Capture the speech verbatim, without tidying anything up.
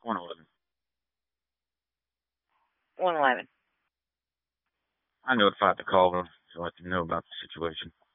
one eleven. one eleven. I notified the caller to let them know about the situation.